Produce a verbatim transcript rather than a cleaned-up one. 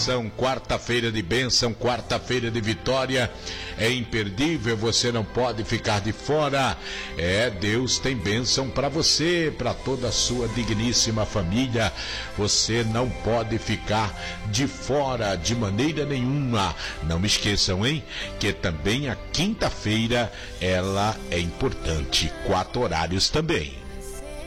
bênção, quarta-feira de bênção, quarta-feira de vitória. É imperdível, você não pode ficar de fora. É, Deus tem bênção para você, para toda a sua digníssima família. Você não pode ficar de fora de maneira nenhuma. Não esqueçam, hein, que também a quinta-feira ela é importante, quatro horários também.